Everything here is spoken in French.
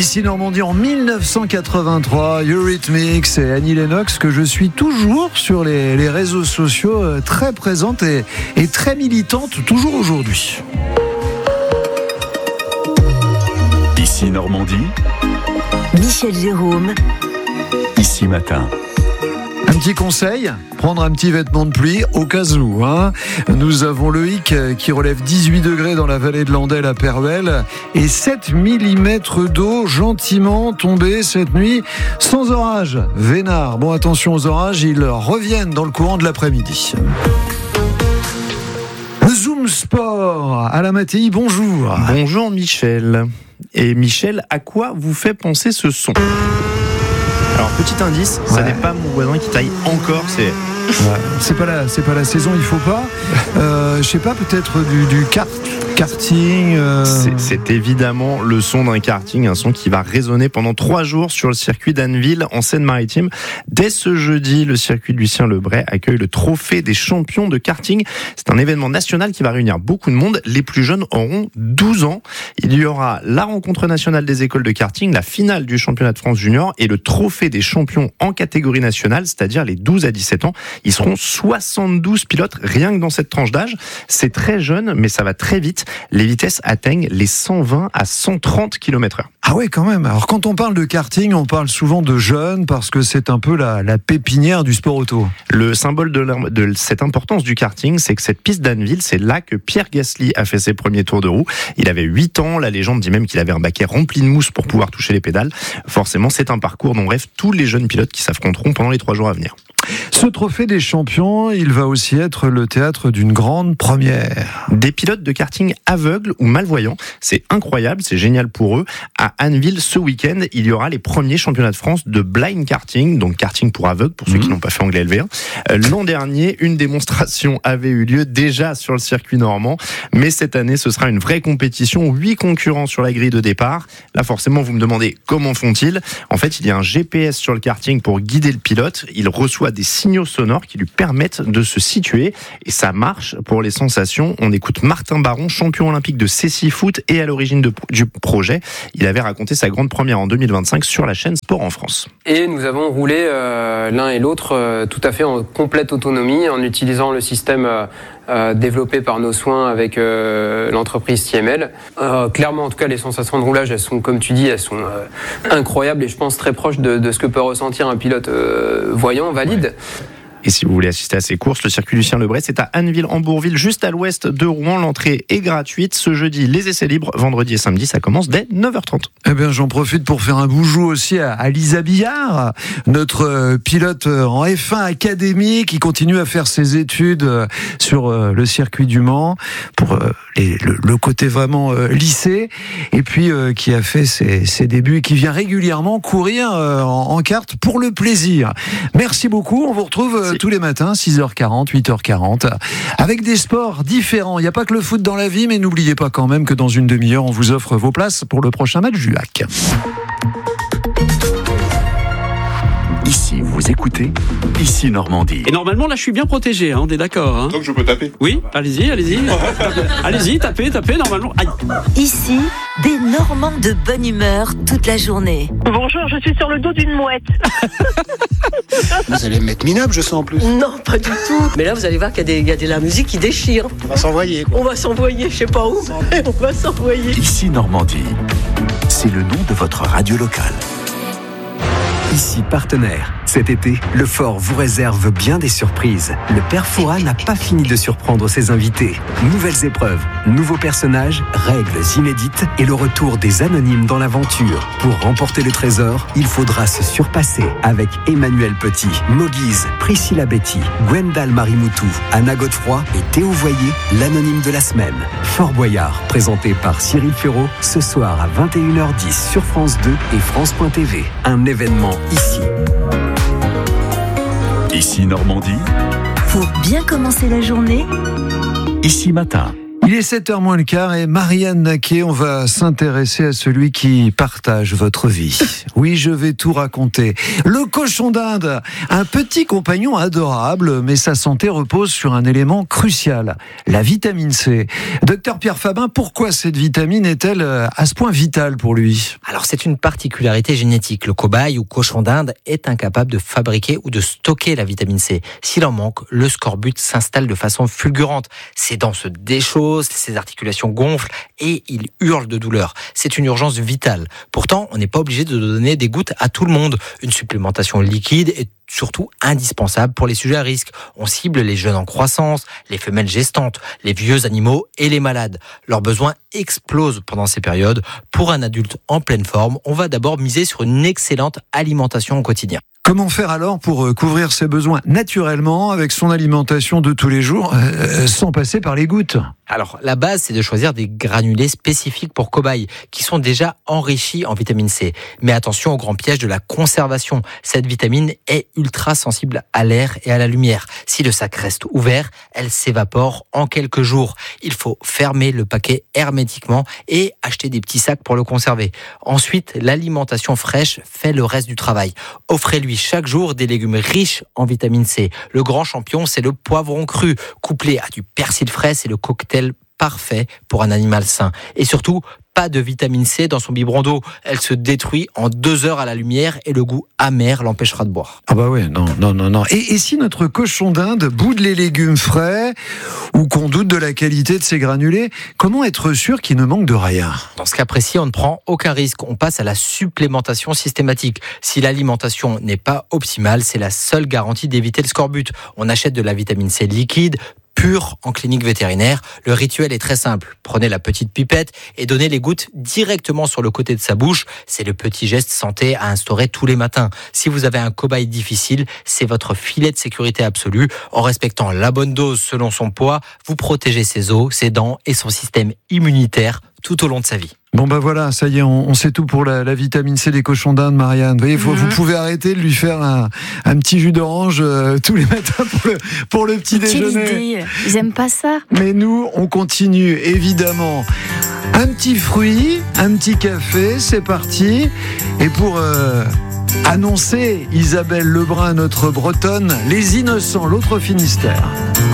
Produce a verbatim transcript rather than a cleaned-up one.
Ici Normandie en dix-neuf cent quatre-vingt-trois, Eurythmics et Annie Lennox, que je suis toujours sur les, les réseaux sociaux, euh, très présente et, et très militante, toujours aujourd'hui. Ici Normandie, Michel Jérôme, Ici Matin. Un petit conseil, prendre un petit vêtement de pluie au cas où. Hein. Nous avons Loïc qui relève dix-huit degrés dans la vallée de l'Andelle à Peruel et sept millimètres d'eau gentiment tombée cette nuit sans orage. Vénard. Bon, attention aux orages, ils reviennent dans le courant de l'après-midi. Le Zoom Sport, Alain Mattei, bonjour. Bonjour Michel. Et Michel, à quoi vous fait penser ce son ? Alors, petit indice, ouais. Ça n'est pas mon voisin qui taille encore, c'est... Ouais. C'est pas la, c'est pas la saison, il faut pas. Euh, je sais pas, peut-être du, du kart, karting. Euh... C'est, c'est évidemment le son d'un karting, un son qui va résonner pendant trois jours sur le circuit d'Anneville en Seine-Maritime. Dès ce jeudi, le circuit de Lucien Lebray accueille le trophée des champions de karting. C'est un événement national qui va réunir beaucoup de monde. Les plus jeunes auront douze ans. Il y aura la rencontre nationale des écoles de karting, la finale du championnat de France junior et le trophée des champions en catégorie nationale, c'est-à-dire les douze à dix-sept ans. Ils seront soixante-douze pilotes rien que dans cette tranche d'âge. C'est très jeune, mais ça va très vite. Les vitesses atteignent les cent vingt à cent trente kilomètres heure. Ah ouais, quand même. Alors quand on parle de karting, on parle souvent de jeunes parce que c'est un peu la, la pépinière du sport auto. Le symbole de, de cette importance du karting, c'est que cette piste d'Anneville, c'est là que Pierre Gasly a fait ses premiers tours de roue. Il avait huit ans. La légende dit même qu'il avait un baquet rempli de mousse pour pouvoir toucher les pédales. Forcément, c'est un parcours dont rêvent tous les jeunes pilotes qui s'affronteront pendant les trois jours à venir. Ce trophée des champions, il va aussi être le théâtre d'une grande première. Des pilotes de karting aveugles ou malvoyants, c'est incroyable, c'est génial pour eux. À Anneville, ce week-end, il y aura les premiers championnats de France de blind karting, donc karting pour aveugles, pour ceux mmh. qui n'ont pas fait anglais L V un. L'an dernier, une démonstration avait eu lieu déjà sur le circuit normand, mais cette année, ce sera une vraie compétition, huit concurrents sur la grille de départ. Là, forcément, vous me demandez comment font-ils ? En fait, il y a un G P S sur le karting pour guider le pilote. Il reçoit des signaux sonores qui lui permettent de se situer et ça marche pour les sensations. On écoute Martin Baron, champion olympique de cécifoot et à l'origine de, du projet. Il avait raconté sa grande première en deux mille vingt-cinq sur la chaîne Sport en France. Et nous avons roulé euh, l'un et l'autre euh, tout à fait en complète autonomie en utilisant le système euh, euh, développé par nos soins avec euh, l'entreprise T M L. Euh, clairement, en tout cas, les sensations de roulage, elles sont, comme tu dis, elles sont euh, incroyables et je pense très proches de, de ce que peut ressentir un pilote euh, voyant, valide. Ouais. Et si vous voulez assister à ces courses, le circuit Lucien Lebray, c'est à Anneville en Bourville, juste à l'ouest de Rouen. L'entrée est gratuite. Ce jeudi, les essais libres. Vendredi et samedi, ça commence dès neuf heures trente. Eh bien, j'en profite pour faire un boujou aussi à, à Lisa Billard, notre euh, pilote en F un Académie qui continue à faire ses études euh, sur euh, le circuit du Mans pour euh, les, le, le côté vraiment euh, lycée et puis euh, qui a fait ses, ses débuts et qui vient régulièrement courir euh, en, en kart pour le plaisir. Merci beaucoup. On vous retrouve euh, tous les matins, six heures quarante, huit heures quarante, avec des sports différents. Il n'y a pas que le foot dans la vie, mais n'oubliez pas quand même que dans une demi-heure, on vous offre vos places pour le prochain match du H A C. Ici, vous écoutez Ici Normandie. Et normalement, là, je suis bien protégé, hein, on est d'accord. Hein. Donc je peux taper ? Oui, allez-y, allez-y. allez-y, tapez, tapez, normalement. Aïe. Ici, des Normands de bonne humeur toute la journée. Bonjour, je suis sur le dos d'une mouette. Vous allez me mettre minable, je sens en plus. Non, pas du tout. Mais là, vous allez voir qu'il y a, des, il y a de la musique qui déchire. On va s'envoyer. On va s'envoyer, je sais pas où, mais on va s'envoyer. Ici Normandie, c'est le nom de votre radio locale. Ici partenaire. Cet été, le Fort vous réserve bien des surprises. Le Père Fouras n'a pas fini de surprendre ses invités. Nouvelles épreuves, nouveaux personnages, règles inédites et le retour des anonymes dans l'aventure. Pour remporter le trésor, il faudra se surpasser avec Emmanuel Petit, Moguise, Priscilla Betty, Gwendal Marimoutou, Anna Godefroy et Théo Voyer, l'anonyme de la semaine. Fort Boyard, présenté par Cyril Ferraud, ce soir à vingt et une heures dix sur France deux et France point T V. Un événement ici. Ici Normandie. Pour bien commencer la journée, Ici Matin. Il est sept heures moins le quart et Marianne Naquet, on va s'intéresser à celui qui partage votre vie. Oui, je vais tout raconter. Le cochon d'Inde, un petit compagnon adorable, mais sa santé repose sur un élément crucial, la vitamine C. Docteur Pierre Fabin, pourquoi cette vitamine est-elle à ce point vitale pour lui ? Alors c'est une particularité génétique. Le cobaye ou cochon d'Inde est incapable de fabriquer ou de stocker la vitamine C. S'il en manque, le scorbut s'installe de façon fulgurante. Ses dents se déchaussent, ses articulations gonflent et il hurle de douleur. C'est une urgence vitale. Pourtant, on n'est pas obligé de donner des gouttes à tout le monde. Une supplémentation liquide est surtout indispensable pour les sujets à risque. On cible les jeunes en croissance, les femelles gestantes, les vieux animaux et les malades. Leurs besoins explosent pendant ces périodes. Pour un adulte en pleine forme, on va d'abord miser sur une excellente alimentation au quotidien. Comment faire alors pour couvrir ses besoins naturellement avec son alimentation de tous les jours, euh, sans passer par les gouttes ? Alors, la base, c'est de choisir des granulés spécifiques pour cobayes, qui sont déjà enrichis en vitamine C. Mais attention au grand piège de la conservation. Cette vitamine est ultra sensible à l'air et à la lumière. Si le sac reste ouvert, elle s'évapore en quelques jours. Il faut fermer le paquet hermétiquement et acheter des petits sacs pour le conserver. Ensuite, l'alimentation fraîche fait le reste du travail. Offrez-lui chaque jour des légumes riches en vitamine C. Le grand champion, c'est le poivron cru. Couplé à du persil frais, c'est le cocktail parfait pour un animal sain. Et surtout, pas de vitamine C dans son biberon d'eau. Elle se détruit en deux heures à la lumière et le goût amer l'empêchera de boire. Ah bah ouais, non, non, non, non. Et, et si notre cochon d'Inde boude les légumes frais ou qu'on doute de la qualité de ses granulés, comment être sûr qu'il ne manque de rien ? Dans ce cas précis, on ne prend aucun risque. On passe à la supplémentation systématique. Si l'alimentation n'est pas optimale, c'est la seule garantie d'éviter le scorbut. On achète de la vitamine C liquide, pure en clinique vétérinaire. Le rituel est très simple. Prenez la petite pipette et donnez les gouttes directement sur le côté de sa bouche. C'est le petit geste santé à instaurer tous les matins. Si vous avez un cobaye difficile, c'est votre filet de sécurité absolu. En respectant la bonne dose selon son poids, vous protégez ses os, ses dents et son système immunitaire tout au long de sa vie. Bon bah voilà, ça y est, on, on sait tout pour la, la vitamine C des cochons d'Inde, Marianne. Vous voyez, faut, mmh. vous pouvez arrêter de lui faire un, un petit jus d'orange euh, tous les matins pour le, pour le petit déjeuner. Quelle idée, ils aiment pas ça. Mais nous, on continue, évidemment. Un petit fruit, un petit café, c'est parti. Et pour euh, annoncer Isabelle Lebrun, notre bretonne, les innocents, l'autre Finistère.